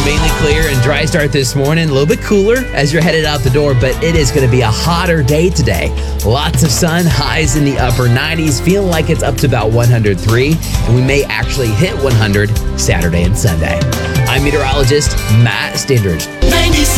Mainly clear and dry start this morning. A little bit cooler as you're headed out the door, but it is going to be a hotter day today. Lots of sun, highs in the upper 90s, feeling like it's up to about 103, and we may actually hit 100 Saturday and Sunday. I'm meteorologist Matt Stindridge. 96.